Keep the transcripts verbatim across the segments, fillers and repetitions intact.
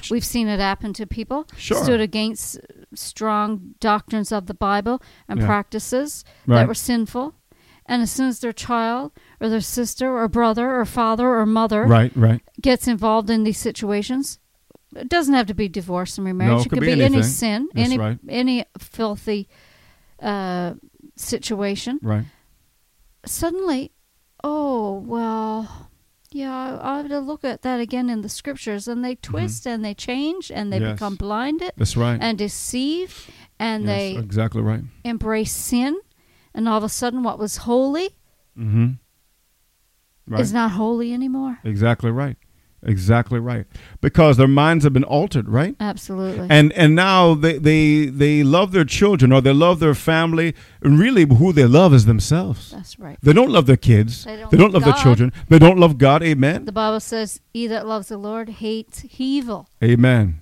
We've seen it happen to people. Sure. Stood against strong doctrines of the Bible and Yeah. practices Right. that were sinful. And as soon as their child or their sister or brother or father or mother Right, right. gets involved in these situations, it doesn't have to be divorce and remarriage. No, it could be, any anything. sin, That's any right. any filthy uh, situation. Right. Suddenly, oh, well, yeah, I, I have to look at that again in the scriptures. And they twist and they change and they Mm-hmm. Yes. become blinded That's right. and deceived and Yes, they exactly right. embrace sin. And all of a sudden, what was holy Mm-hmm. Right. is not holy anymore. Exactly right. Exactly right. Because their minds have been altered, right? Absolutely. And and now they, they they love their children or they love their family, and really who they love is themselves. That's right. They don't love their kids. They don't They don't love love their God. children. They don't love God. Amen. The Bible says, he that loves the Lord hates evil. Amen.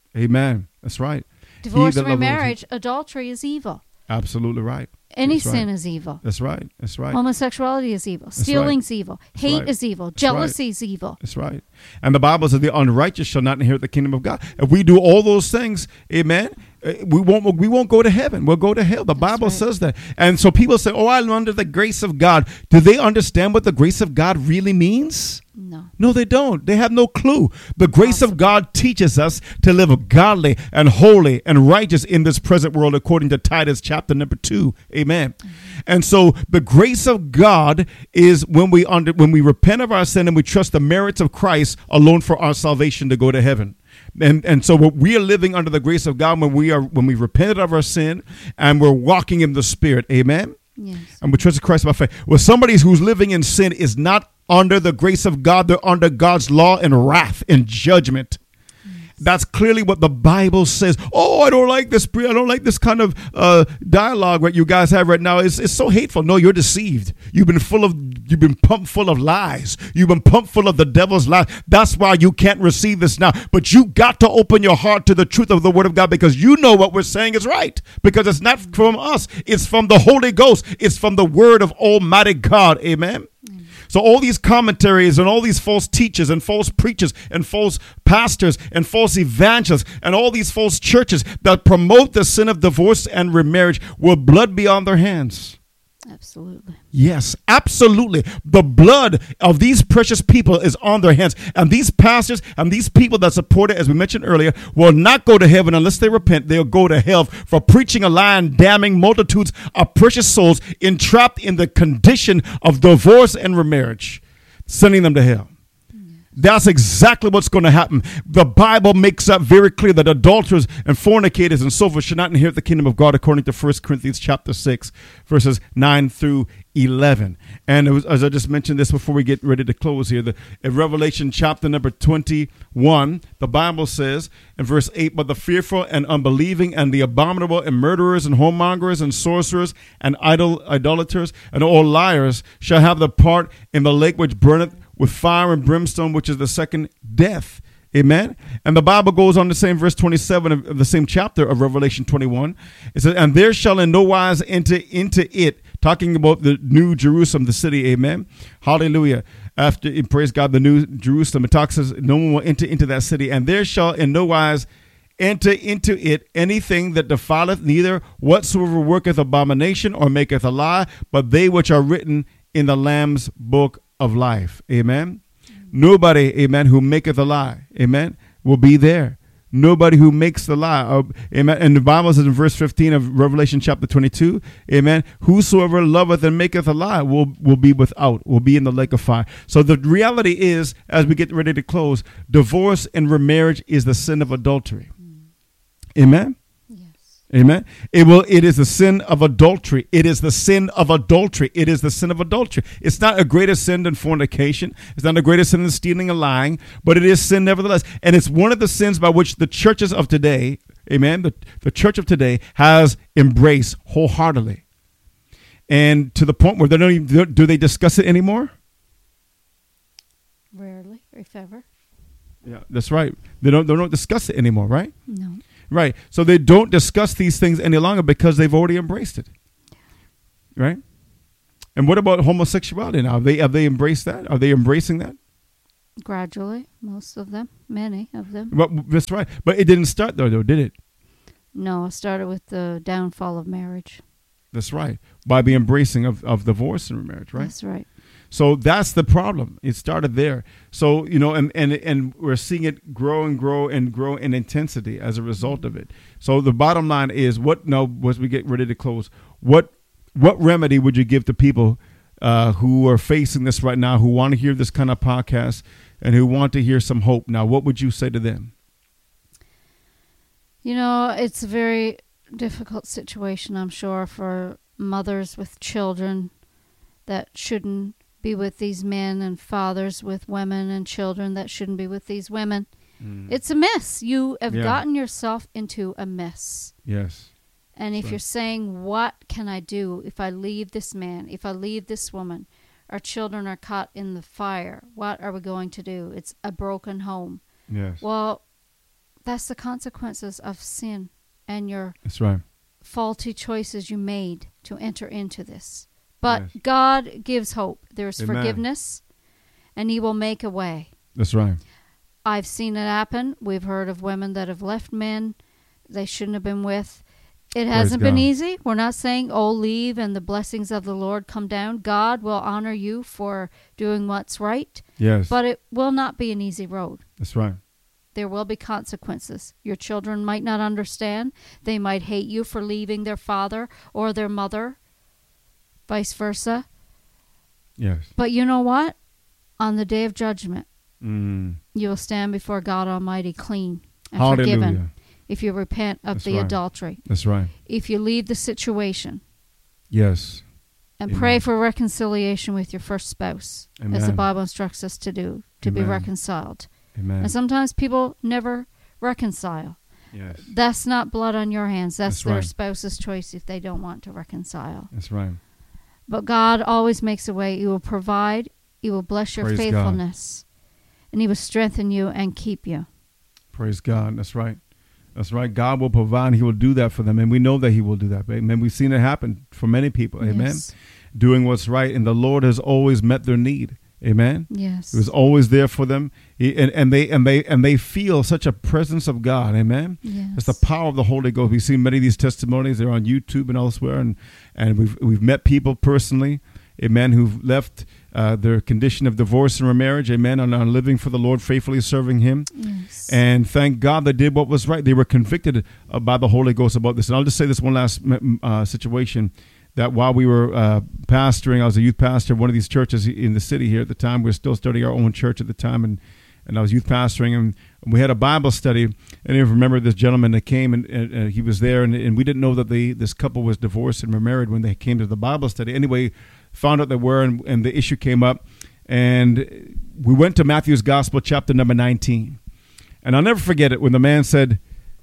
Amen. That's right. Divorce that and loves the Lord remarriage, adultery is evil. Absolutely right. Any That's right. sin is evil. That's right. That's right. Homosexuality is evil. right. Stealing's evil. That's Hate right. is evil. That's Jealousy is evil. That's right. And the Bible says the unrighteous shall not inherit the kingdom of God. If we do all those things, amen, uh, we won't we won't go to heaven. We'll go to hell. The Bible right. says that. And so people say, oh, I'm under the grace of God. Do they understand what the grace of God really means? No. No, they don't. They have no clue. The grace of God teaches us to live godly and holy and righteous in this present world, according to Titus chapter number two. Amen. Mm-hmm. And so the grace of God is when we under when we repent of our sin and we trust the merits of Christ alone for our salvation to go to heaven. And and so we are living under the grace of God when we are when we repented of our sin and we're walking in the Spirit. Amen. Yes. And we trust Christ by faith. Well, somebody who's living in sin is not under the grace of God. They're under God's law and wrath and judgment. That's clearly what the Bible says. Oh, I don't like this. I don't like this kind of uh, dialogue that you guys have right now. It's, it's so hateful. No, you're deceived. You've been full of, you've been pumped full of lies. You've been pumped full of the devil's lies. That's why you can't receive this now. But you got to open your heart to the truth of the Word of God, because you know what we're saying is right. Because it's not from us. It's from the Holy Ghost. It's from the Word of Almighty God. Amen. So all these commentaries and all these false teachers and false preachers and false pastors and false evangelists and all these false churches that promote the sin of divorce and remarriage will blood be on their hands. Absolutely. Yes, absolutely. The blood of these precious people is on their hands. And these pastors and these people that support it, as we mentioned earlier, will not go to heaven unless they repent. They'll go to hell for preaching a lie and damning multitudes of precious souls entrapped in the condition of divorce and remarriage, sending them to hell. That's exactly what's going to happen. The Bible makes that very clear that adulterers and fornicators and so forth should not inherit the kingdom of God, according to First Corinthians chapter six, verses nine through eleven. And it was, as I just mentioned this before we get ready to close here, the, in Revelation chapter number twenty-one, the Bible says in verse eight, but the fearful and unbelieving and the abominable and murderers and whoremongers and sorcerers and idol idolaters and all liars shall have the part in the lake which burneth with fire and brimstone, which is the second death. Amen. And the Bible goes on the same verse twenty-seven of, of the same chapter of Revelation twenty-one. It says, and there shall in no wise enter into it, talking about the new Jerusalem, the city. Amen. Hallelujah. After, praise God, the new Jerusalem, it talks says no one will enter into that city. And there shall in no wise enter into it anything that defileth, neither whatsoever worketh abomination or maketh a lie, but they which are written in the Lamb's book of life. Amen. Nobody, amen, who maketh a lie, amen, will be there. Nobody who makes the lie, uh, amen. And the Bible says in verse fifteen of Revelation chapter twenty-two, amen, whosoever loveth and maketh a lie will, will be without, will be in the lake of fire. So the reality is, as we get ready to close, divorce and remarriage is the sin of adultery. Amen. Amen. It will. It is the sin of adultery. It is the sin of adultery. It is the sin of adultery. It's not a greater sin than fornication. It's not a greater sin than stealing and lying, but it is sin nevertheless. And it's one of the sins by which the churches of today, amen, the, the church of today has embraced wholeheartedly. And to the point where they don't even, do they discuss it anymore? Rarely, if ever. Yeah, that's right. They don't, they don't discuss it anymore, right? No. Right. So they don't discuss these things any longer because they've already embraced it. Right. And what about homosexuality now? Have they, have they embraced that? Are they embracing that? Gradually, most of them, many of them. But that's right. But it didn't start there, though, did it? No, it started with the downfall of marriage. That's right. By the embracing of, of divorce and remarriage, right? That's right. So that's the problem. It started there. So, you know, and, and, and we're seeing it grow and grow and grow in intensity as a result of it. So the bottom line is, what, now, as we get ready to close, what what remedy would you give to people uh, who are facing this right now, who want to hear this kind of podcast and who want to hear some hope? Now, what would you say to them? You know, it's a very difficult situation, I'm sure, for mothers with children that shouldn't be with these men, and fathers with women and children that shouldn't be with these women. Mm. It's a mess. You have yeah. gotten yourself into a mess. Yes. And if right. you're saying, what can I do if I leave this man, if I leave this woman? Our children are caught in the fire. What are we going to do? It's a broken home. Yes. Well, that's the consequences of sin and your that's right. faulty choices you made to enter into this. But yes. God gives hope. There's Amen. Forgiveness, and He will make a way. That's right. I've seen it happen. We've heard of women that have left men they shouldn't have been with. It hasn't been easy. We're not saying, oh, leave and the blessings of the Lord come down. God will honor you for doing what's right. Yes. But it will not be an easy road. That's right. There will be consequences. Your children might not understand. They might hate you for leaving their father or their mother, vice versa. Yes. But you know what? On the day of judgment, mm. you will stand before God Almighty clean and Hallelujah. Forgiven. If you repent of That's the right. adultery. That's right. If you leave the situation. Yes. And Amen. Pray for reconciliation with your first spouse. Amen. As the Bible instructs us to do. To Amen. be reconciled. Amen. And sometimes people never reconcile. Yes. That's not blood on your hands. That's, That's their right. spouse's choice if they don't want to reconcile. That's right. But God always makes a way. He will provide. He will bless your Praise faithfulness. God. And He will strengthen you and keep you. Praise God. That's right. That's right. God will provide. He will do that for them. And we know that He will do that. Amen. We've seen it happen for many people. Amen. Yes. Doing what's right. And the Lord has always met their need. Amen. Yes. He was always there for them. He, and, and they and they and they feel such a presence of God. Amen. Yes. It's the power of the Holy Ghost. We've seen many of these testimonies. They're on YouTube and elsewhere. And, and we've we've met people personally, amen, who've left uh, their condition of divorce and remarriage, amen, and are living for the Lord, faithfully serving Him. Yes. And thank God they did what was right. They were convicted uh, by the Holy Ghost about this. And I'll just say this one last uh, situation. That while we were uh, pastoring, I was a youth pastor of one of these churches in the city here at the time. We were still starting our own church at the time, and, and I was youth pastoring, and we had a Bible study. And I remember this gentleman that came, and, and, and he was there, and, and we didn't know that the, this couple was divorced and remarried when they came to the Bible study. Anyway, found out they were, and, and the issue came up, and we went to Matthew's Gospel, chapter number nineteen. And I'll never forget it when the man said,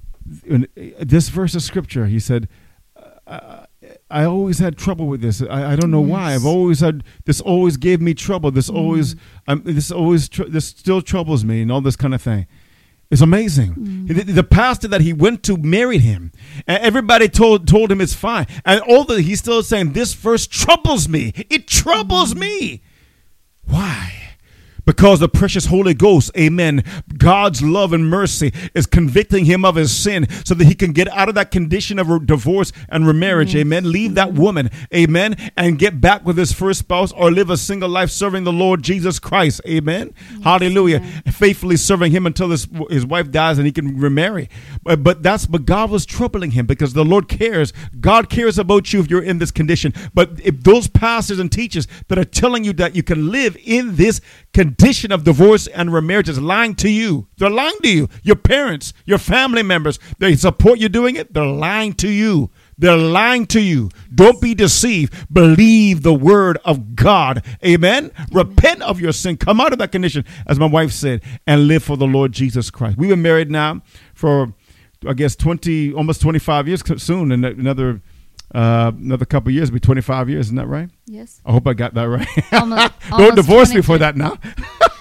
this verse of Scripture, he said, uh, I always had trouble with this. I, I don't know yes. why. I've always had this. Always gave me trouble. This mm. always, um, this always, tr- this still troubles me, and all this kind of thing. It's amazing. Mm. The, the pastor that he went to married him, and everybody told told him it's fine. And all the he's still saying this verse troubles me. It troubles mm. me. Why? Because the precious Holy Ghost, amen, God's love and mercy is convicting him of his sin so that he can get out of that condition of divorce and remarriage, yes. amen, leave that woman, amen, and get back with his first spouse or live a single life serving the Lord Jesus Christ, amen, yes, hallelujah, amen. Faithfully serving him until his, his wife dies and he can remarry. But, but that's, but God was troubling him because the Lord cares. God cares about you if you're in this condition. But if those pastors and teachers that are telling you that you can live in this condition, condition of divorce and remarriage is lying to you. They're lying to you. Your parents, your family members, they support you doing it. They're lying to you. They're lying to you. Don't be deceived. Believe the word of God. Amen. Amen. Repent of your sin. Come out of that condition, as my wife said, and live for the Lord Jesus Christ. We've been married now for, I guess, twenty, almost twenty-five years soon, and another Uh, another couple of years, be twenty-five years, isn't that right? Yes. I hope I got that right. Almost, Don't almost divorce twenty me for that now.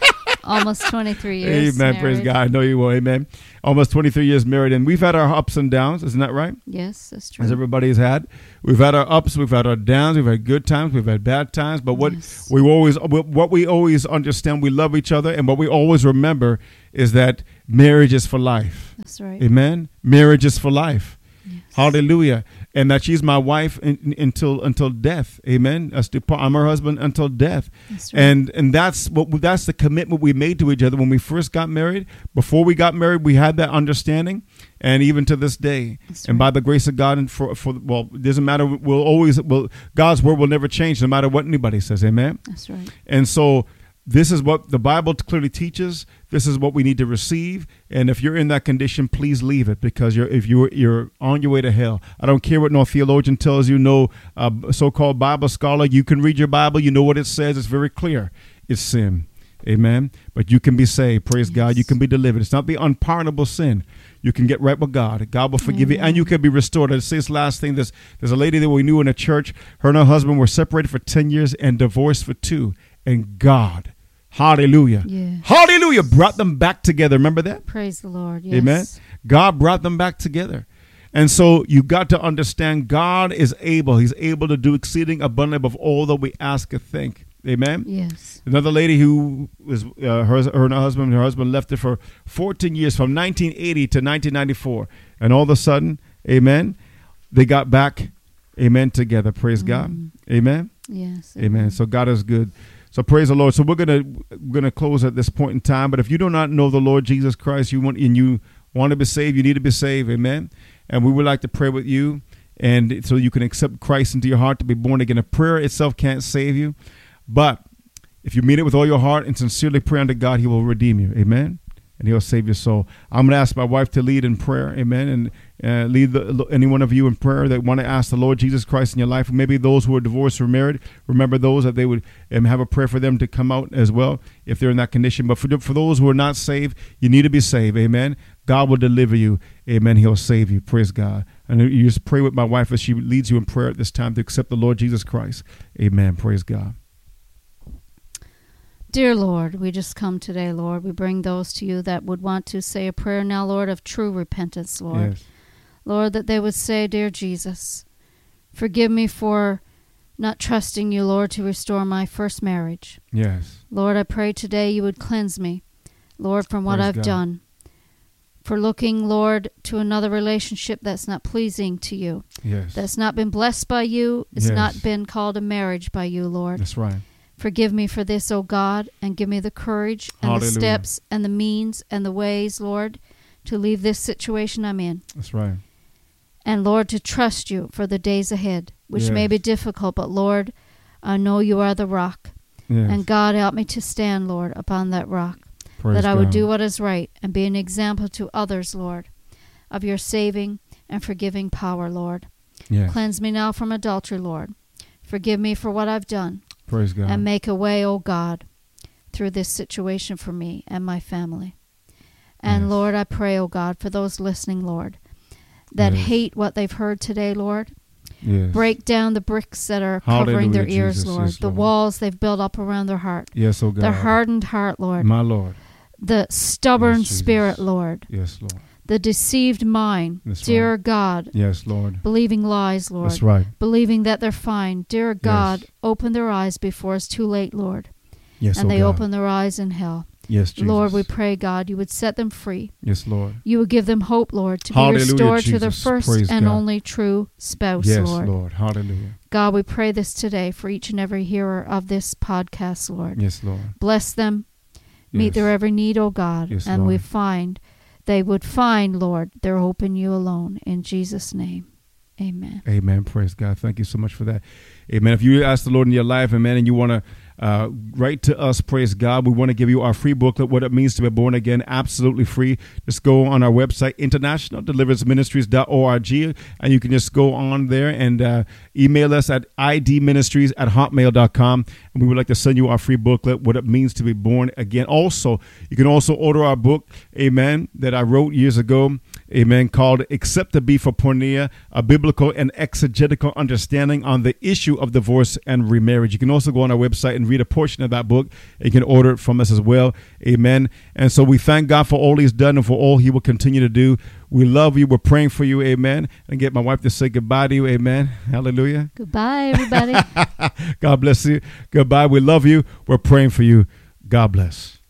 Almost twenty-three years. Amen. Praise married. God. I know you will. Amen. Almost twenty-three years married, and we've had our ups and downs. Isn't that right? Yes, that's true. As everybody's had, we've had our ups, we've had our downs, we've had good times, we've had bad times. But what Yes. we always, what we always understand, we love each other, and what we always remember is that marriage is for life. That's right. Amen. Marriage is for life. Yes. Hallelujah. And that she's my wife in, in, until until death. Amen. That's the, I'm her husband until death. That's right. And and that's what that's the commitment we made to each other when we first got married. Before we got married, we had that understanding, and even to this day. That's and right. by the grace of God, and for for well, it doesn't matter. We'll always will God's word will never change, no matter what anybody says. Amen. That's right. And so this is what the Bible clearly teaches. This is what we need to receive. And if you're in that condition, please leave it, because you're if you're you're on your way to hell. I don't care what no theologian tells you, no uh, so-called Bible scholar. You can read your Bible. You know what it says. It's very clear. It's sin. Amen. But you can be saved. Praise Yes. God. You can be delivered. It's not the unpardonable sin. You can get right with God. God will forgive you, and Amen. you can be restored. I'll say this last thing. There's, there's a lady that we knew in a church. Her and her husband were separated for ten years and divorced for two. And God, hallelujah, Yes. hallelujah, brought them back together. Remember that? Praise the Lord. Yes. Amen. God brought them back together. And so you got to understand God is able. He's able to do exceeding abundantly above all that we ask or think. Amen. Yes. Another lady who was uh, her, her and her husband, her husband left her for fourteen years, from nineteen eighty to nineteen ninety-four. And all of a sudden, amen, they got back, amen, together. Praise Mm. God. Amen. Yes. Amen. So God is good. So praise the Lord. So we're gonna we're gonna close at this point in time. But if you do not know the Lord Jesus Christ, you want and you want to be saved, you need to be saved. Amen. And we would like to pray with you, and so you can accept Christ into your heart to be born again. A prayer itself can't save you, but if you mean it with all your heart and sincerely pray unto God, He will redeem you. Amen. And He'll save your soul. I'm going to ask my wife to lead in prayer. Amen. And uh, lead the, any one of you in prayer that want to ask the Lord Jesus Christ in your life. Maybe those who are divorced or married, remember those that they would um, have a prayer for them to come out as well if they're in that condition. But for, for those who are not saved, you need to be saved. Amen. God will deliver you. Amen. He'll save you. Praise God. And you just pray with my wife as she leads you in prayer at this time to accept the Lord Jesus Christ. Amen. Praise God. Dear Lord, we just come today, Lord. We bring those to you that would want to say a prayer now, Lord, of true repentance, Lord. Yes. Lord, that they would say, Dear Jesus, forgive me for not trusting you, Lord, to restore my first marriage. Yes. Lord, I pray today you would cleanse me, Lord, from what Praise I've God. done. For looking, Lord, to another relationship that's not pleasing to you, Yes. that's not been blessed by you, it's Yes. not been called a marriage by you, Lord. That's right. Forgive me for this, O God, and give me the courage and Hallelujah. the steps and the means and the ways, Lord, to leave this situation I'm in. That's right. And, Lord, to trust you for the days ahead, which may Yes. be difficult, but, Lord, I know you are the rock. Yes. And, God, help me to stand, Lord, upon that rock, Praise that I would God. do what is right and be an example to others, Lord, of your saving and forgiving power, Lord. Yes. Cleanse me now from adultery, Lord. Forgive me for what I've done. Praise God. And make a way, O God, through this situation for me and my family. And Yes. Lord, I pray, O God, for those listening, Lord, that Yes. hate what they've heard today, Lord. Yes. Break down the bricks that are covering their Hallelujah, ears, Jesus. Lord. Yes, the Lord. walls they've built up around their heart. Yes, oh God. The hardened heart, Lord. My Lord. The stubborn Yes, Jesus. spirit, Lord. Yes, Lord. The deceived mind. That's Dear right. God, Yes, Lord. believing lies, Lord. That's right. Believing that they're fine. Dear God, Yes. open their eyes before it's too late, Lord. Yes, and oh they God. open their eyes in hell. Yes, Jesus. Lord, we pray, God, you would set them free. Yes, Lord. You would give them hope, Lord, to be Hallelujah, restored to their Jesus. first Praise and God. only true spouse, Yes, Lord. Lord. Hallelujah. God, we pray this today for each and every hearer of this podcast, Lord. Yes, Lord. Bless them, meet Yes. their every need, O God, Yes, and we Lord. find, they would find, Lord, their hope in you alone. In Jesus' name, amen. Amen. Praise God. Thank you so much for that. Amen. If you ask the Lord in your life, amen, and you want to uh, write to us, praise God, we want to give you our free booklet, What It Means to Be Born Again, absolutely free. Just go on our website, international deliverance ministries dot org, and you can just go on there and uh, email us at idministries at hotmail dot com, and we would like to send you our free booklet, What It Means to Be Born Again. Also, you can also order our book, amen, that I wrote years ago, amen, called Except to Be for Pornea, a biblical and exegetical understanding on the issue of divorce and remarriage. You can also go on our website and and read a portion of that book. You can order it from us as well. Amen. And so we thank God for all he's done and for all he will continue to do. We love you. We're praying for you. Amen. And get my wife to say goodbye to you. Amen. Hallelujah. Goodbye, everybody. God bless you. Goodbye. We love you. We're praying for you. God bless.